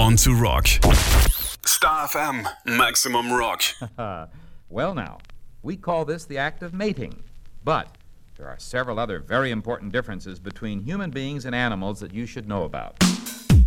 Born to Rock. Star FM, Maximum Rock. Well now, we call this the act of mating, but there are several other very important differences between human beings and animals that you should know about.